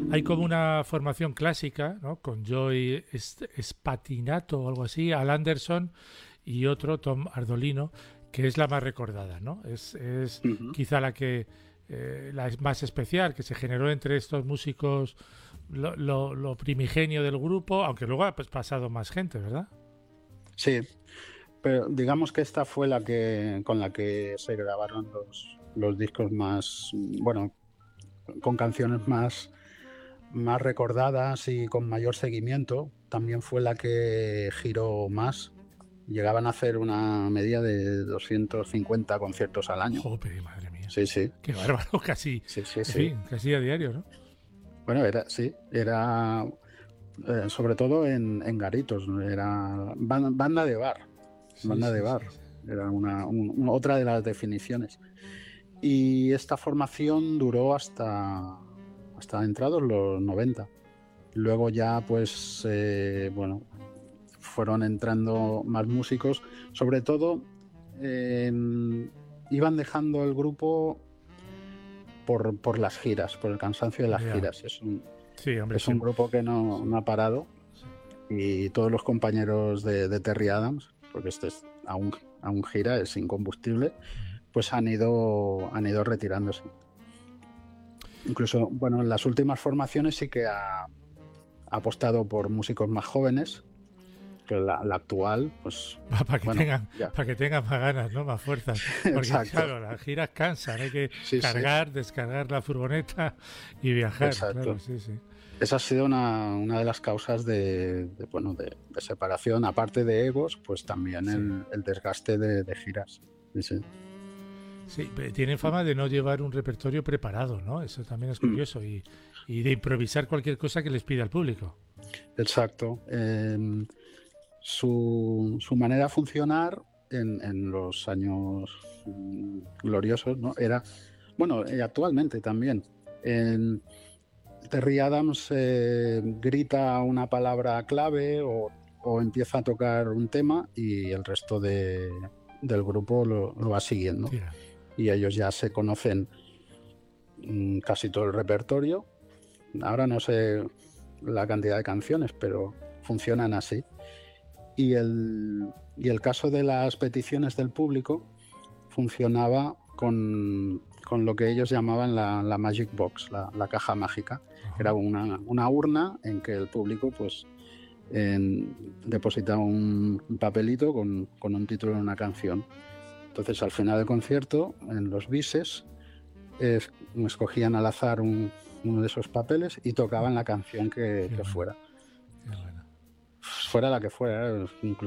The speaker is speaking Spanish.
hay como una formación clásica, ¿no? Con Joy Spatinato o algo así, Al Anderson y otro, Tom Ardolino, que es la más recordada, ¿no? Es Ujú. quizá la más especial, que se generó entre estos músicos lo primigenio del grupo, aunque luego ha pues, pasado más gente, ¿verdad? Sí, pero digamos que esta fue la que con la que se grabaron los discos más, bueno, con canciones más recordadas y con mayor seguimiento. También fue la que giró más. Llegaban a hacer una media de 250 conciertos al año. Joder, madre mía. Sí, sí, Qué bárbaro, casi, sí, sí, en sí. fin, casi a diario, ¿no? Bueno, sí, era sobre todo en garitos, ¿no? Era banda de bar, Sí, banda de sí, bar. sí, sí. Era otra de las definiciones. Y esta formación duró hasta entrados los 90. Luego ya, pues, bueno, fueron entrando más músicos. Sobre todo, iban dejando el grupo por las giras, por el cansancio de las Ya. giras. Sí, hombre, Es un grupo que no, sí, no ha parado, sí. y todos los compañeros de Terry Adams, porque aún gira, es incombustible, pues han ido retirándose. Incluso, bueno, en las últimas formaciones sí que ha apostado por músicos más jóvenes, que la actual, pues Para que bueno, tengan, ya. para que tengan más ganas, ¿no? Más fuerzas. Porque Exacto. claro, las giras cansan, hay que Sí, sí, cargar, descargar la furgoneta y viajar, claro, exacto. sí, sí. Esa ha sido una de las causas bueno, de separación. Aparte de egos, pues también Sí. el desgaste de giras. Sí, sí. Sí, tienen fama de no llevar un repertorio preparado, ¿no? Eso también es Mm, curioso. Y de improvisar cualquier cosa que les pida el público. exacto. Su manera de funcionar en los años gloriosos, ¿no? Era, bueno, actualmente también. En Terry Adams grita una palabra clave o empieza a tocar un tema y el resto del grupo lo va siguiendo. Tira. Y ellos ya se conocen casi todo el repertorio. Ahora no sé la cantidad de canciones, pero funcionan así. Y el caso de las peticiones del público funcionaba con lo que ellos llamaban la Magic Box, la caja mágica. Era Ajá. una urna en que el público pues depositaba un papelito con un título de una canción. Entonces, al final del concierto, en los bises, escogían al azar uno de esos papeles y tocaban la canción que, Qué que bueno, fuera. qué bueno. Fuera la que fuera, incluso